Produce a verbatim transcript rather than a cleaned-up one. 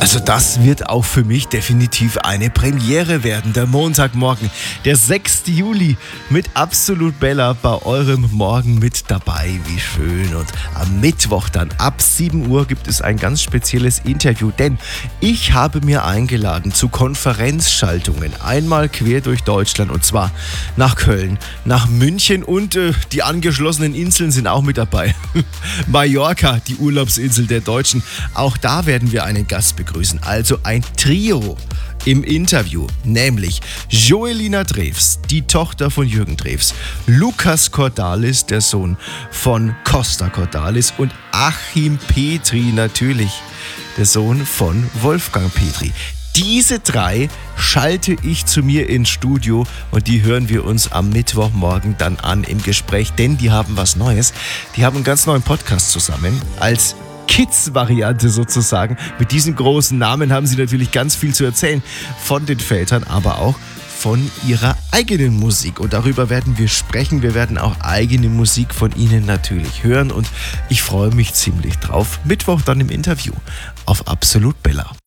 Also das wird auch für mich definitiv eine Premiere werden. Der Montagmorgen, der sechste Juli mit Absolut Bella bei eurem Morgen mit dabei. Wie schön. Und am Mittwoch dann ab sieben Uhr gibt es ein ganz spezielles Interview, denn ich habe mir eingeladen zu Konferenzschaltungen. Einmal quer durch Deutschland und zwar nach Köln, nach München und äh, die angeschlossenen Inseln sind auch mit dabei. Mallorca, die Urlaubsinsel der Deutschen. Auch da werden wir einen Gast begrüßen. Also ein Trio im Interview, nämlich Joelina Drews, die Tochter von Jürgen Drews, Lukas Cordalis, der Sohn von Costa Cordalis und Achim Petri natürlich, der Sohn von Wolfgang Petri. Diese drei schalte ich zu mir ins Studio und die hören wir uns am Mittwochmorgen dann an im Gespräch, denn die haben was Neues. Die haben einen ganz neuen Podcast zusammen als Kids-Variante sozusagen. Mit diesem großen Namen haben sie natürlich ganz viel zu erzählen von den Vätern, aber auch von ihrer eigenen Musik. Und darüber werden wir sprechen. Wir werden auch eigene Musik von ihnen natürlich hören und ich freue mich ziemlich drauf. Mittwoch dann im Interview auf Absolut Bella.